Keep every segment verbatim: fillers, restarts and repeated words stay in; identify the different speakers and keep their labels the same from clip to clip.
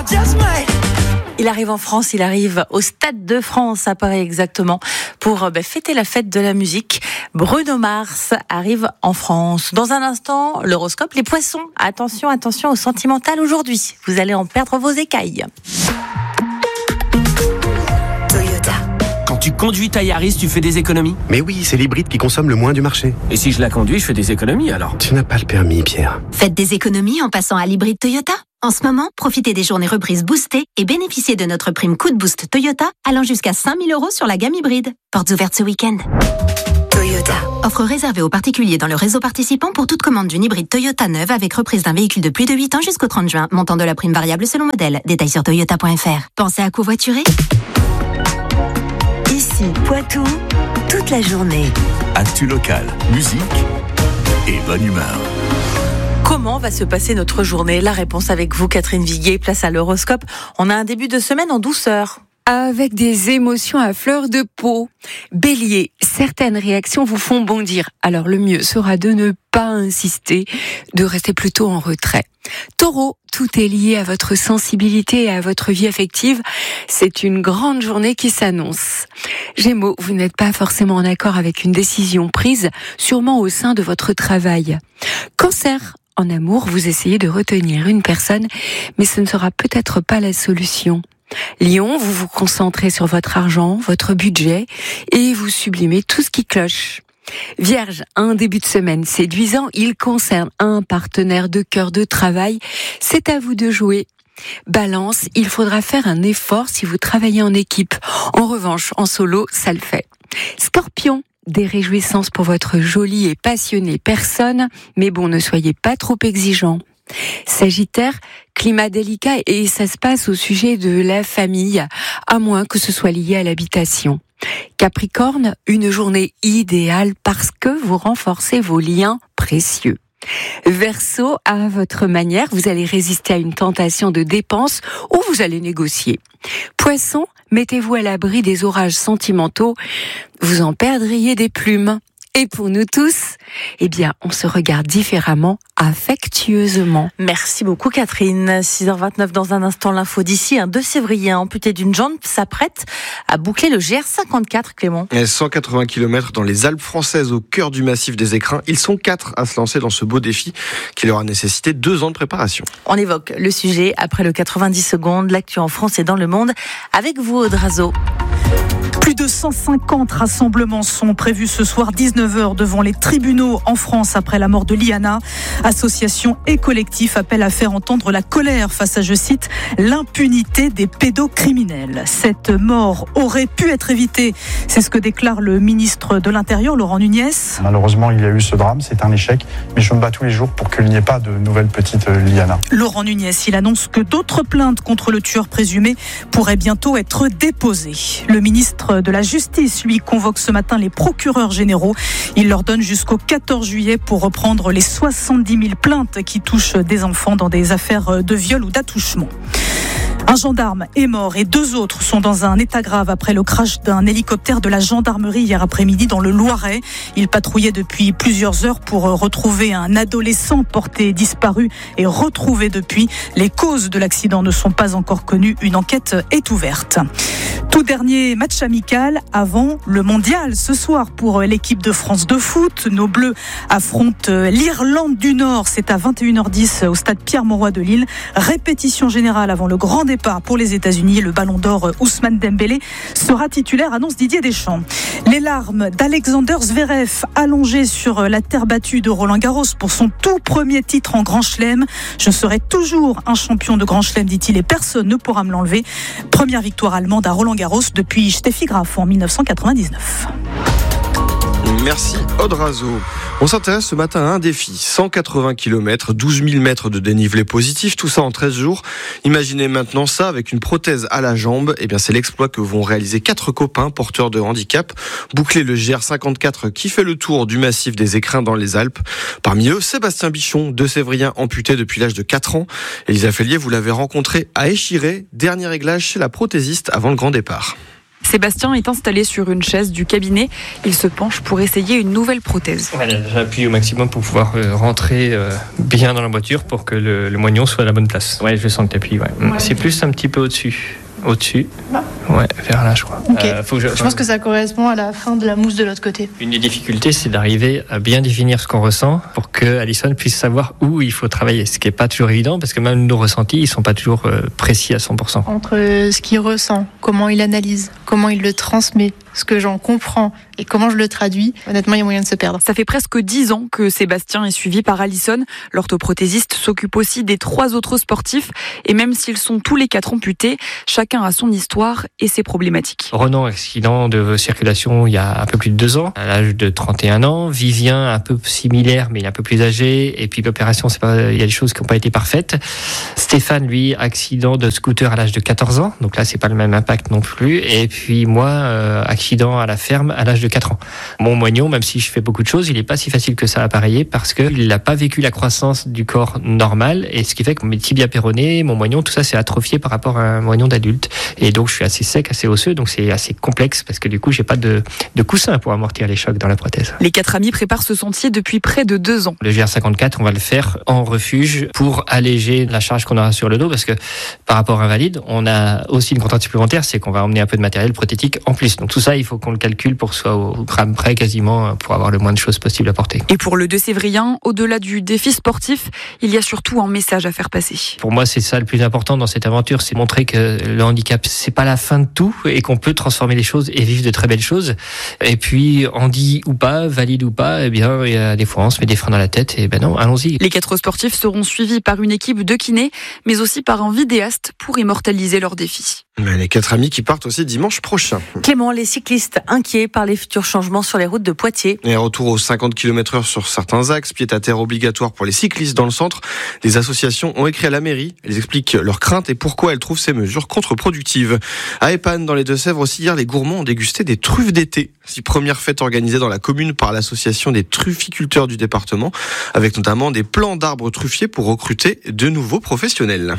Speaker 1: Il arrive en France, il arrive au Stade de France à Paris exactement pour bah, fêter la fête de la musique. Bruno Mars arrive en France. Dans un instant, l'horoscope, les poissons. Attention, attention au sentimental aujourd'hui. Vous allez en perdre vos écailles.
Speaker 2: Toyota.
Speaker 3: Quand tu conduis ta Yaris, tu fais des économies ?
Speaker 4: Mais oui, c'est l'hybride qui consomme le moins du marché.
Speaker 3: Et si je la conduis, je fais des économies alors ?
Speaker 4: Tu n'as pas le permis, Pierre.
Speaker 2: Faites des économies en passant à l'hybride Toyota. En ce moment, profitez des journées reprises boostées et bénéficiez de notre prime coup de boost Toyota allant jusqu'à cinq mille euros sur la gamme hybride. Portes ouvertes ce week-end. Toyota. Offre réservée aux particuliers dans le réseau participant pour toute commande d'une hybride Toyota neuve avec reprise d'un véhicule de plus de huit ans jusqu'au trente juin. Montant de la prime variable selon modèle. Détails sur toyota point f r. Pensez à covoiturer ?
Speaker 5: Ici, Poitou, toute la journée.
Speaker 6: Actu local, musique et bonne humeur.
Speaker 1: Comment va se passer notre journée ? La réponse avec vous, Catherine Viguier. Place à l'horoscope. On a un début de semaine en douceur.
Speaker 7: Avec des émotions à fleur de peau. Bélier, certaines réactions vous font bondir. Alors le mieux sera de ne pas insister, de rester plutôt en retrait. Taureau, tout est lié à votre sensibilité et à votre vie affective. C'est une grande journée qui s'annonce. Gémeaux, vous n'êtes pas forcément en accord avec une décision prise, sûrement au sein de votre travail. Cancer, en amour, vous essayez de retenir une personne, mais ce ne sera peut-être pas la solution. Lion, vous vous concentrez sur votre argent, votre budget, et vous sublimez tout ce qui cloche. Vierge, un début de semaine séduisant, il concerne un partenaire de cœur de travail, c'est à vous de jouer. Balance, il faudra faire un effort si vous travaillez en équipe. En revanche, en solo, ça le fait. Scorpion, des réjouissances pour votre jolie et passionnée personne, mais bon, ne soyez pas trop exigeant. Sagittaire, climat délicat et ça se passe au sujet de la famille, à moins que ce soit lié à l'habitation. Capricorne, une journée idéale parce que vous renforcez vos liens précieux. Verseau, à votre manière, vous allez résister à une tentation de dépense ou vous allez négocier. Poisson, mettez-vous à l'abri des orages sentimentaux, vous en perdriez des plumes. Et pour nous tous, eh bien, on se regarde différemment, affectueusement.
Speaker 1: Merci beaucoup, Catherine. six heures vingt-neuf dans un instant, l'info d'ici. Un deux Sévrien amputé d'une jambe s'apprête à boucler le G R cinquante-quatre, Clément.
Speaker 8: Et cent quatre-vingts kilomètres dans les Alpes françaises, au cœur du massif des Écrins. Ils sont quatre à se lancer dans ce beau défi qui leur a nécessité deux ans de préparation.
Speaker 1: On évoque le sujet après le quatre-vingt-dix secondes, l'actu en France et dans le monde. Avec vous, Audrazo.
Speaker 9: Plus de cent cinquante rassemblements sont prévus ce soir, dix-neuf heures, devant les tribunaux en France après la mort de Liana. Associations et collectifs appellent à faire entendre la colère face à, je cite, l'impunité des pédocriminels. Cette mort aurait pu être évitée. C'est ce que déclare le ministre de l'Intérieur, Laurent Nunez.
Speaker 10: Malheureusement, il y a eu ce drame, c'est un échec, mais je me bats tous les jours pour qu'il n'y ait pas de nouvelles petites Liana.
Speaker 9: Laurent Nunez, il annonce que d'autres plaintes contre le tueur présumé pourraient bientôt être déposées. Le ministre de la Justice, lui, convoque ce matin les procureurs généraux. Il leur donne jusqu'au quatorze juillet pour reprendre les soixante-dix mille plaintes qui touchent des enfants dans des affaires de viol ou d'attouchement. Un gendarme est mort et deux autres sont dans un état grave après le crash d'un hélicoptère de la gendarmerie hier après-midi dans le Loiret. Il patrouillait depuis plusieurs heures pour retrouver un adolescent porté disparu et retrouvé depuis. Les causes de l'accident ne sont pas encore connues. Une enquête est ouverte. Tout dernier match amical avant le mondial ce soir pour l'équipe de France de foot. Nos Bleus affrontent l'Irlande du Nord. C'est à vingt et une heures dix au stade Pierre-Mauroy de Lille. Répétition générale avant le grand départ pour les États-Unis. Le ballon d'or Ousmane Dembélé sera titulaire, annonce Didier Deschamps. Les larmes d'Alexander Zverev allongé sur la terre battue de Roland-Garros pour son tout premier titre en Grand Chelem. Je serai toujours un champion de Grand Chelem, dit-il, et personne ne pourra me l'enlever. Première victoire allemande à Roland-Garros depuis Steffi Graf en dix-neuf cent quatre-vingt-dix-neuf.
Speaker 8: Merci Audrazo. On s'intéresse ce matin à un défi, cent quatre-vingts kilomètres, douze mille mètres de dénivelé positif, tout ça en treize jours. Imaginez maintenant ça avec une prothèse à la jambe. Eh bien, c'est l'exploit que vont réaliser quatre copains porteurs de handicap. Boucler le G R cinquante-quatre qui fait le tour du massif des Écrins dans les Alpes. Parmi eux, Sébastien Bichon, deux Sévrien amputé depuis l'âge de quatre ans. Elisa Fellier, vous l'avez rencontré à Échiré, dernier réglage chez la prothésiste avant le grand départ.
Speaker 7: Sébastien est installé sur une chaise du cabinet. Il se penche pour essayer une nouvelle prothèse.
Speaker 11: Voilà, j'appuie au maximum pour pouvoir euh, rentrer euh, bien dans la voiture pour que le, le moignon soit à la bonne place. Ouais, je sens que t'appuies, ouais. ouais. C'est plus un petit peu au-dessus. Au-dessus. Ah. Ouais, vers là, je crois.
Speaker 12: Okay. Euh, faut que je... je pense que ça correspond à la fin de la mousse de l'autre côté.
Speaker 11: Une des difficultés, c'est d'arriver à bien définir ce qu'on ressent pour que Alison puisse savoir où il faut travailler. Ce qui n'est pas toujours évident parce que même nos ressentis, ils ne sont pas toujours euh, précis à cent pour cent.
Speaker 12: Entre ce qu'il ressent, comment il analyse, comment il le transmet, ce que j'en comprends et comment je le traduis, honnêtement, il y a moyen de se perdre.
Speaker 7: Ça fait presque dix ans que Sébastien est suivi par Alison. L'orthoprothésiste s'occupe aussi des trois autres sportifs et même s'ils sont tous les quatre amputés, chacun a son histoire et ses problématiques.
Speaker 11: Renan, accident de circulation il y a un peu plus de deux ans, à l'âge de trente et un ans. Vivien, un peu similaire, mais il est un peu plus âgé. Et puis l'opération, c'est pas, il y a des choses qui n'ont pas été parfaites. Stéphane, lui, accident de scooter à l'âge de quatorze ans. Donc là, c'est pas le même impact non plus. Et puis moi, euh, accident à la ferme à l'âge de quatre ans. Mon moignon, même si je fais beaucoup de choses, il n'est pas si facile que ça à appareiller parce qu'il n'a pas vécu la croissance du corps normal. Et ce qui fait que mes tibias péronés, mon moignon, tout ça, c'est atrophié par rapport à un moignon d'adulte. Et donc, je suis assez sec, assez osseux, donc c'est assez complexe parce que du coup, j'ai pas de, de coussin pour amortir les chocs dans la prothèse.
Speaker 7: Les quatre amis préparent ce sentier depuis près de deux ans.
Speaker 11: Le G R cinquante-quatre, on va le faire en refuge pour alléger la charge qu'on aura sur le dos parce que par rapport à invalide, on a aussi une contrainte supplémentaire, c'est qu'on va emmener un peu de matériel prothétique en plus. Donc tout ça, il faut qu'on le calcule pour que ce soit au gramme près quasiment pour avoir le moins de choses possibles à porter.
Speaker 7: Et pour le deux-Sévrien, au-delà du défi sportif, il y a surtout un message à faire passer.
Speaker 11: Pour moi, c'est ça le plus important dans cette aventure, c'est montrer que le handicap, c'est pas la fin de tout et qu'on peut transformer les choses et vivre de très belles choses. Et puis, handi ou pas, valide ou pas, eh bien, il y a des fois, on se met des freins dans la tête et ben non, allons-y.
Speaker 7: Les quatre sportifs seront suivis par une équipe de kinés, mais aussi par un vidéaste pour immortaliser leur défi.
Speaker 8: Mais les quatre amis qui partent aussi dimanche prochain.
Speaker 1: Clément, les cyclistes inquiets par les futurs changements sur les routes de Poitiers.
Speaker 8: Et retour aux cinquante kilomètres heure sur certains axes, pied-à-terre obligatoire pour les cyclistes dans le centre. Les associations ont écrit à la mairie. Elles expliquent leurs craintes et pourquoi elles trouvent ces mesures contre-productives. À Épanne, dans les Deux-Sèvres aussi, hier, les gourmands ont dégusté des truffes d'été. Six premières fêtes organisées dans la commune par l'association des trufficulteurs du département, avec notamment des plants d'arbres truffiers pour recruter de nouveaux professionnels.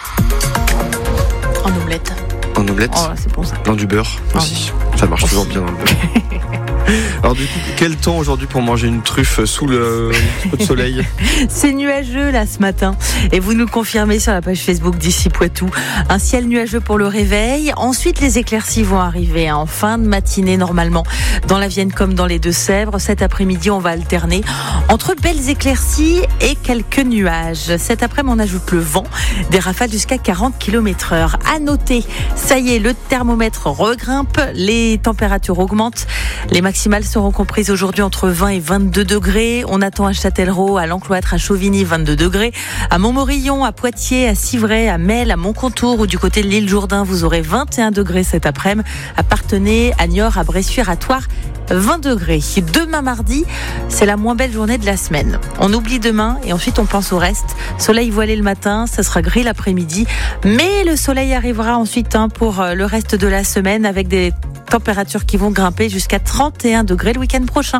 Speaker 1: En omelette.
Speaker 8: En omelette.
Speaker 1: Oh, c'est bon ça.
Speaker 8: Dans du beurre aussi. Oh. Ça marche oh. toujours bien dans le beurre. Alors du coup, quel temps aujourd'hui pour manger une truffe sous le peu de soleil?
Speaker 1: C'est nuageux là ce matin et vous nous le confirmez sur la page Facebook d'Ici Poitou. Un ciel nuageux pour le réveil. Ensuite, les éclaircies vont arriver hein, en fin de matinée normalement dans la Vienne comme dans les Deux-Sèvres. Cet après-midi, on va alterner entre belles éclaircies et quelques nuages. Cet après-midi, on ajoute le vent, des rafales jusqu'à quarante kilomètres heure. À noter, ça y est, le thermomètre regrimpe, les températures augmentent. Les maximales seront comprises aujourd'hui entre vingt et vingt-deux degrés. On attend à Châtellerault, à l'Encloître, à Chauvigny, vingt-deux degrés. À Montmorillon, à Poitiers, à Civray, à Melle, à Montcontour ou du côté de l'île Jourdain, vous aurez vingt et un degrés cet après-midi. À Parthenay, à Niort, à Bressuire, à Thouars, vingt degrés. Demain mardi, c'est la moins belle journée de la semaine. On oublie demain et ensuite on pense au reste. Soleil voilé le matin, ça sera gris l'après-midi. Mais le soleil arrivera ensuite hein, pour le reste de la semaine avec des températures qui vont grimper jusqu'à trente et un degrés le week-end prochain.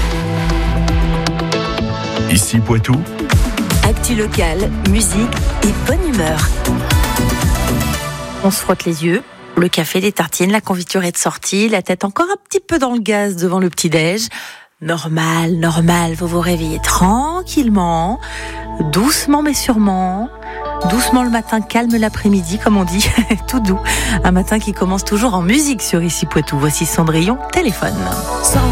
Speaker 6: Ici Poitou.
Speaker 5: Actu locale, musique et bonne humeur.
Speaker 1: On se frotte les yeux. Le café, les tartines, la confiture est de sortie, la tête encore un petit peu dans le gaz devant le petit-déj. Normal, normal, vous vous réveillez tranquillement, doucement mais sûrement. Doucement le matin, calme l'après-midi, comme on dit, tout doux. Un matin qui commence toujours en musique sur Ici Poitou. Voici Cendrillon, téléphone.